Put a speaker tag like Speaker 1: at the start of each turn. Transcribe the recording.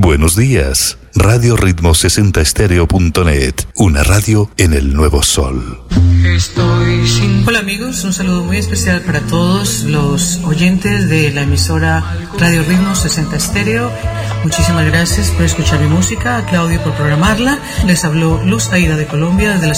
Speaker 1: Buenos días. Radio Ritmo 60stereo.net, una radio en el nuevo sol.
Speaker 2: Hola amigos, un saludo muy especial para todos los oyentes de la emisora Radio Ritmo 60 Stereo. Muchísimas gracias por escuchar mi música, a Claudio por programarla. Les habló Luz Aida de Colombia desde la